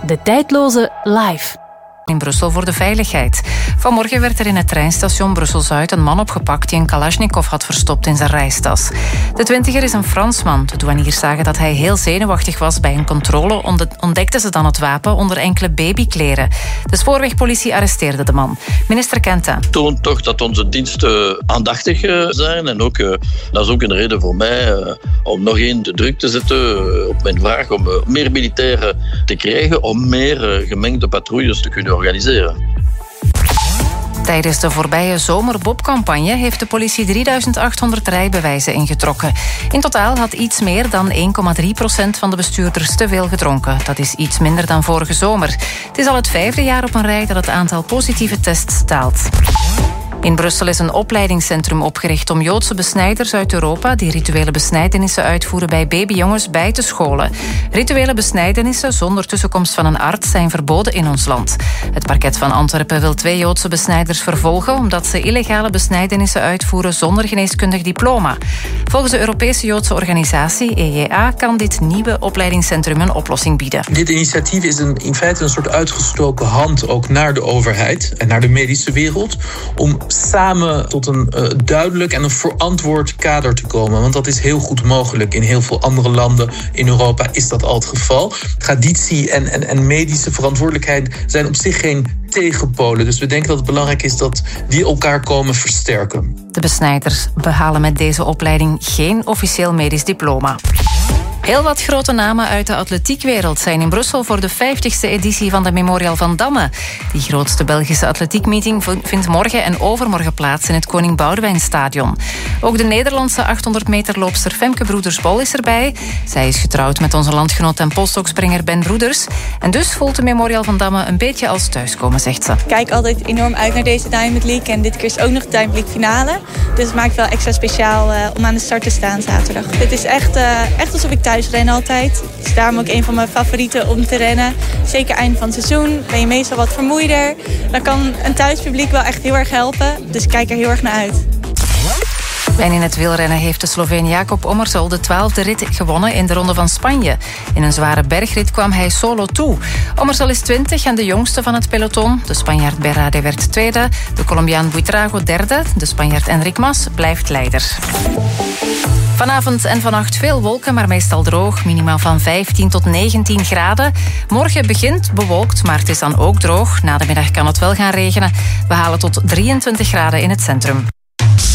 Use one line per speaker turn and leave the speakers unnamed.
De Tijdloze live.
In Brussel voor de veiligheid. Vanmorgen werd er in het treinstation Brussel-Zuid een man opgepakt die een Kalashnikov had verstopt in zijn reistas. De 20er is een Fransman. De douaniers zagen dat hij heel zenuwachtig was bij een controle. Ontdekten ze dan het wapen onder enkele babykleren. De spoorwegpolitie arresteerde de man. Minister Quentin.
Toont toch dat onze diensten aandachtig zijn. En ook, dat is ook een reden voor mij om nog één de druk te zetten op mijn vraag om meer militairen te krijgen, om meer gemengde patrouilles te kunnen organiseren.
Tijdens de voorbije zomerbobcampagne heeft de politie 3800 rijbewijzen ingetrokken. In totaal had iets meer dan 1,3% van de bestuurders te veel gedronken. Dat is iets minder dan vorige zomer. Het is al het 5e jaar op een rij dat het aantal positieve tests daalt. In Brussel is een opleidingscentrum opgericht om Joodse besnijders uit Europa die rituele besnijdenissen uitvoeren bij babyjongens bij te scholen. Rituele besnijdenissen zonder tussenkomst van een arts zijn verboden in ons land. Het parket van Antwerpen wil 2 Joodse besnijders vervolgen omdat ze illegale besnijdenissen uitvoeren zonder geneeskundig diploma. Volgens de Europese Joodse organisatie EJA kan dit nieuwe opleidingscentrum een oplossing bieden.
Dit initiatief is in feite een soort uitgestoken hand ook naar de overheid en naar de medische wereld om samen tot een duidelijk en een verantwoord kader te komen. Want dat is heel goed mogelijk. In heel veel andere landen in Europa is dat al het geval. Traditie en medische verantwoordelijkheid zijn op zich geen tegenpolen. Dus we denken dat het belangrijk is dat die elkaar komen versterken.
De besnijders behalen met deze opleiding geen officieel medisch diploma. Heel wat grote namen uit de atletiekwereld zijn in Brussel voor de 50e editie van de Memorial van Damme. Die grootste Belgische atletiekmeeting vindt morgen en overmorgen plaats in het Koning Boudewijnstadion. Ook de Nederlandse 800-meterloopster Femke Broeders-Bol is erbij. Zij is getrouwd met onze landgenoot en polstokspringer Ben Broeders. En dus voelt de Memorial van Damme een beetje als thuiskomen, zegt ze.
Ik kijk altijd enorm uit naar deze Diamond League en dit keer is ook nog de Diamond League finale. Dus het maakt wel extra speciaal om aan de start te staan zaterdag. Het is echt alsof ik thuis ren altijd. Het is daarom ook een van mijn favorieten om te rennen. Zeker eind van het seizoen ben je meestal wat vermoeider. Dan kan een thuispubliek wel echt heel erg helpen. Dus ik kijk er heel erg naar uit.
En in het wielrennen heeft de Sloveen Jakob Ommersol de 12e rit gewonnen in de Ronde van Spanje. In een zware bergrit kwam hij solo toe. Ommersol is 20 en de jongste van het peloton. De Spanjaard Berrade werd tweede, de Colombiaan Buitrago derde. De Spanjaard Enric Mas blijft leider. Vanavond en vannacht veel wolken, maar meestal droog. Minimaal van 15 tot 19 graden. Morgen begint bewolkt, maar het is dan ook droog. Na de middag kan het wel gaan regenen. We halen tot 23 graden in het centrum.